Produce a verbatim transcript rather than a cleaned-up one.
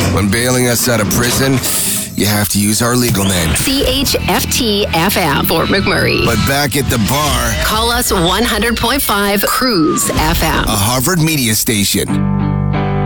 When bailing us out of prison, you have to use our legal name. C H F T F M, Fort McMurray. But back at the bar, call us one hundred point five Cruise F M. a Harvard media station.